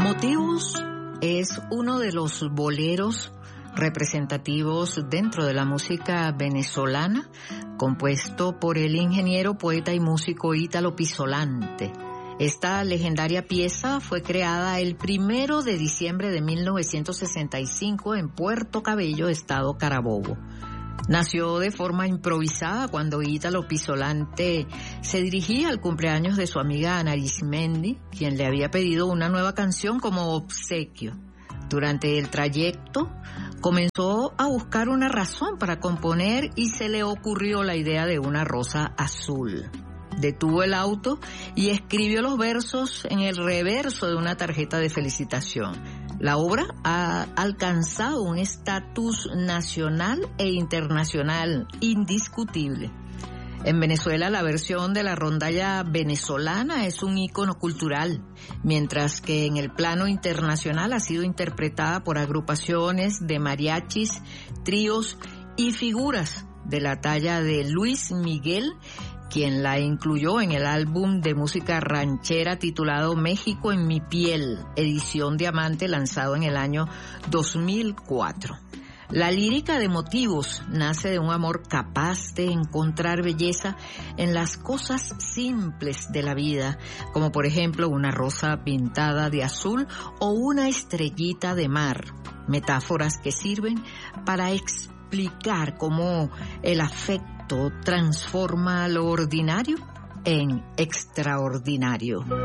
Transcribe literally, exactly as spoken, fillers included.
Motivos es uno de los boleros representativos dentro de la música venezolana, compuesto por el ingeniero, poeta y músico Ítalo Pizzolante. Esta legendaria pieza fue creada el primero de diciembre de mil novecientos sesenta y cinco en Puerto Cabello, estado Carabobo. Nació de forma improvisada cuando Ítalo Pizzolante se dirigía al cumpleaños de su amiga Ana Arismendi, quien le había pedido una nueva canción como obsequio. Durante el trayecto comenzó a buscar una razón para componer y se le ocurrió la idea de una rosa azul. Detuvo el auto y escribió los versos en el reverso de una tarjeta de felicitación. La obra ha alcanzado un estatus nacional e internacional indiscutible. En Venezuela, la versión de la rondalla venezolana es un ícono cultural, mientras que en el plano internacional ha sido interpretada por agrupaciones de mariachis, tríos y figuras de la talla de Luis Miguel, quien la incluyó en el álbum de música ranchera titulado México en mi piel, edición diamante, lanzado en el año dos mil cuatro. La lírica de Motivos nace de un amor capaz de encontrar belleza en las cosas simples de la vida, como por ejemplo una rosa pintada de azul o una estrellita de mar, metáforas que sirven para explicar cómo el afecto transforma lo ordinario en extraordinario.